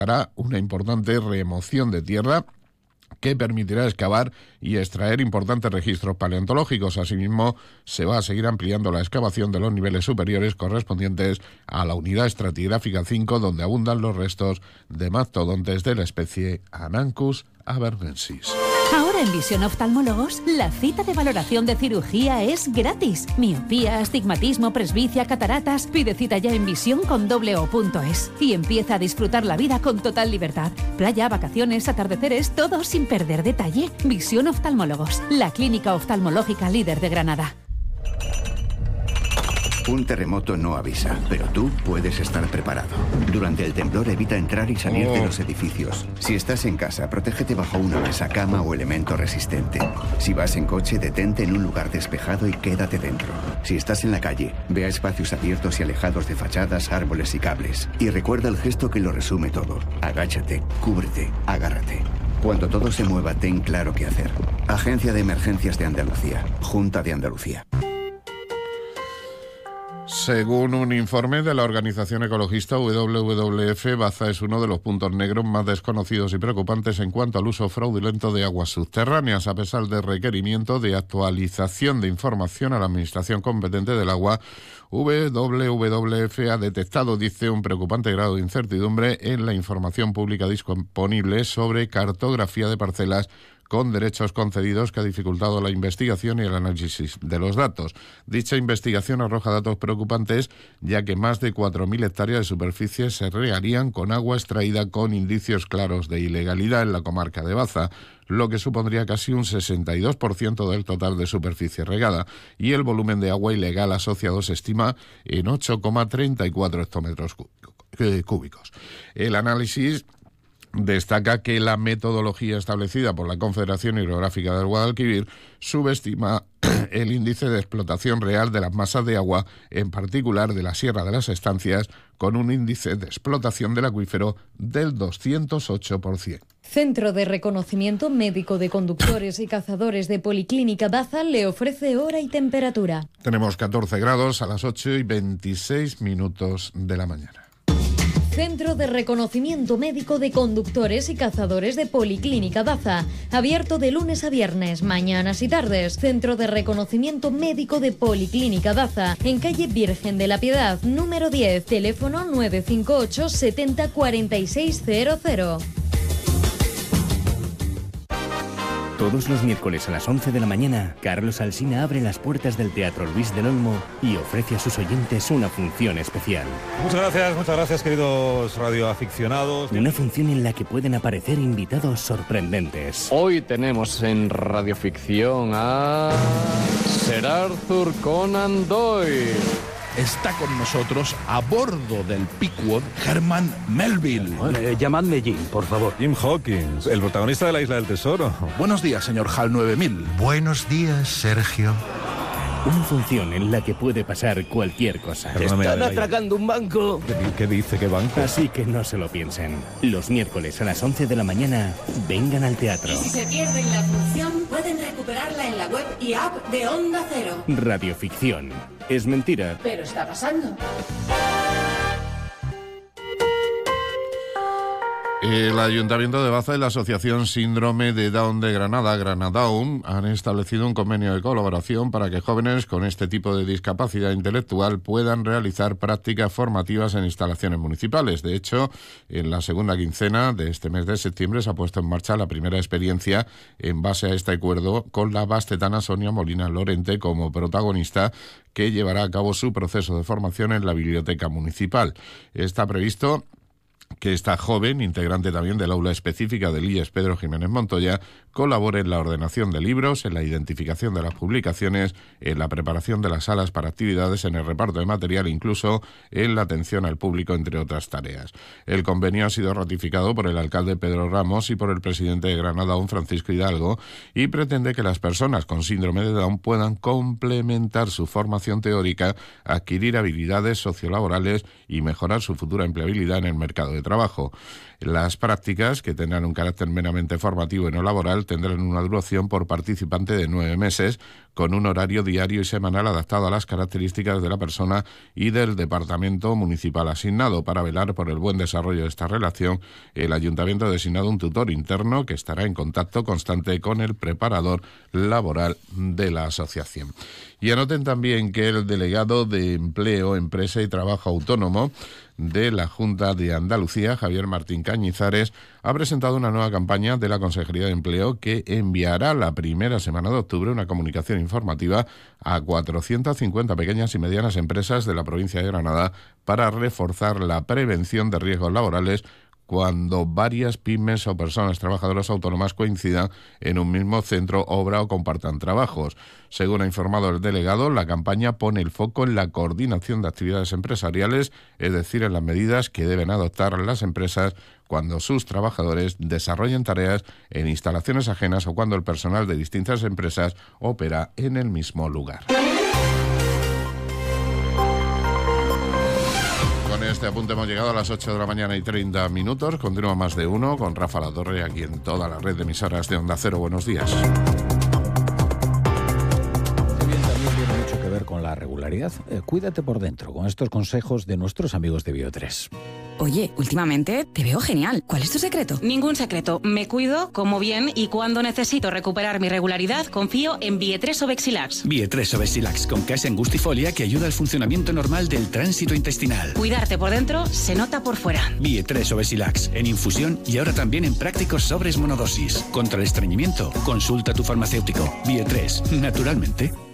hará una importante remoción de tierra que permitirá excavar y extraer importantes registros paleontológicos. Asimismo, se va a seguir ampliando la excavación de los niveles superiores correspondientes a la unidad estratigráfica 5, donde abundan los restos de mastodontes de la especie Anancus abernensis. Ahora en Visión Oftalmólogos, la cita de valoración de cirugía es gratis. Miopía, astigmatismo, presbicia, cataratas. Pide cita ya en visión.es y empieza a disfrutar la vida con total libertad. Playa, vacaciones, atardeceres, todo sin perder detalle. Visión Oftalmólogos, la clínica oftalmológica líder de Granada. Un terremoto no avisa, pero tú puedes estar preparado. Durante el temblor evita entrar y salir de los edificios. Si estás en casa, protégete bajo una mesa, cama o elemento resistente. Si vas en coche, detente en un lugar despejado y quédate dentro. Si estás en la calle, ve a espacios abiertos y alejados de fachadas, árboles y cables. Y recuerda el gesto que lo resume todo. Agáchate, cúbrete, agárrate. Cuando todo se mueva, ten claro qué hacer. Agencia de Emergencias de Andalucía. Junta de Andalucía. Según un informe de la organización ecologista WWF, Baza es uno de los puntos negros más desconocidos y preocupantes en cuanto al uso fraudulento de aguas subterráneas. A pesar del requerimiento de actualización de información a la Administración competente del agua, WWF ha detectado, dice, un preocupante grado de incertidumbre en la información pública disponible sobre cartografía de parcelas con derechos concedidos que ha dificultado la investigación y el análisis de los datos. Dicha investigación arroja datos preocupantes, ya que más de 4.000 hectáreas de superficie se regarían con agua extraída con indicios claros de ilegalidad en la comarca de Baza, lo que supondría casi un 62% del total de superficie regada, y el volumen de agua ilegal asociado se estima en 8,34 hectómetros cúbicos. El análisis destaca que la metodología establecida por la Confederación Hidrográfica del Guadalquivir subestima el índice de explotación real de las masas de agua, en particular de la Sierra de las Estancias, con un índice de explotación del acuífero del 208%. Centro de Reconocimiento Médico de Conductores y Cazadores de Policlínica Baza le ofrece hora y temperatura. Tenemos 14 grados a las 8:26 de la mañana. Centro de Reconocimiento Médico de Conductores y Cazadores de Policlínica Baza. Abierto de lunes a viernes, mañanas y tardes. Centro de Reconocimiento Médico de Policlínica Baza. En calle Virgen de la Piedad, número 10. Teléfono 958 70 4600. Todos los miércoles a las 11 de la mañana, Carlos Alsina abre las puertas del Teatro Luis del Olmo y ofrece a sus oyentes una función especial. Muchas gracias, queridos radioaficionados. Una función en la que pueden aparecer invitados sorprendentes. Hoy tenemos en Radioficción a Sir Arthur Conan Doyle. Está con nosotros, a bordo del Pickwood, Herman Melville. Llamadme Jim, por favor. Jim Hawkins, el protagonista de La Isla del Tesoro. Buenos días, señor HAL 9000. Buenos días, Sergio. Una función en la que puede pasar cualquier cosa. Están atracando un banco. ¿Qué dice? ¿Qué banco? Así que no se lo piensen. Los miércoles a las 11 de la mañana, vengan al teatro. Y si se pierden la función, pueden recuperarla en la web y app de Onda Cero. Radioficción. Es mentira. Pero está pasando. El Ayuntamiento de Baza y la Asociación Síndrome de Down de Granada, Granadaun, han establecido un convenio de colaboración para que jóvenes con este tipo de discapacidad intelectual puedan realizar prácticas formativas en instalaciones municipales. De hecho, en la segunda quincena de este mes de septiembre se ha puesto en marcha la primera experiencia en base a este acuerdo, con la bastetana Sonia Molina Lorente como protagonista, que llevará a cabo su proceso de formación en la biblioteca municipal. Está previsto que esta joven, integrante también del aula específica del IES Pedro Jiménez Montoya, colabore en la ordenación de libros, en la identificación de las publicaciones, en la preparación de las salas para actividades, en el reparto de material, incluso en la atención al público, entre otras tareas. El convenio ha sido ratificado por el alcalde Pedro Ramos y por el presidente de Granadaun, Francisco Hidalgo, y pretende que las personas con síndrome de Down puedan complementar su formación teórica, adquirir habilidades sociolaborales y mejorar su futura empleabilidad en el mercado de de trabajo. Las prácticas, que tendrán un carácter meramente formativo y no laboral, tendrán una duración por participante de 9 meses, con un horario diario y semanal adaptado a las características de la persona y del departamento municipal asignado. Para velar por el buen desarrollo de esta relación, el Ayuntamiento ha designado un tutor interno que estará en contacto constante con el preparador laboral de la asociación. Y anoten también que el delegado de Empleo, Empresa y Trabajo Autónomo de la Junta de Andalucía, Javier Martín Cañizares, ha presentado una nueva campaña de la Consejería de Empleo que enviará la primera semana de octubre una comunicación informativa a 450 pequeñas y medianas empresas de la provincia de Granada para reforzar la prevención de riesgos laborales cuando varias pymes o personas trabajadoras autónomas coincidan en un mismo centro, obra o compartan trabajos. Según ha informado el delegado, la campaña pone el foco en la coordinación de actividades empresariales, es decir, en las medidas que deben adoptar las empresas cuando sus trabajadores desarrollen tareas en instalaciones ajenas o cuando el personal de distintas empresas opera en el mismo lugar. Con este apunte hemos llegado a las 8 de la mañana y 30 minutos. Continúa Más de Uno con Rafa Latorre aquí en toda la red de emisoras de Onda Cero. Buenos días. También tiene mucho que ver con la regularidad. Cuídate por dentro con estos consejos de nuestros amigos de Bio3. Oye, últimamente te veo genial. ¿Cuál es tu secreto? Ningún secreto. Me cuido, como bien y cuando necesito recuperar mi regularidad, confío en Bio3 Obexilax. Bio3 Obexilax con case angustifolia que ayuda al funcionamiento normal del tránsito intestinal. Cuidarte por dentro se nota por fuera. Bio3 Obexilax en infusión y ahora también en prácticos sobres monodosis. Contra el estreñimiento, consulta a tu farmacéutico. Bio3, naturalmente.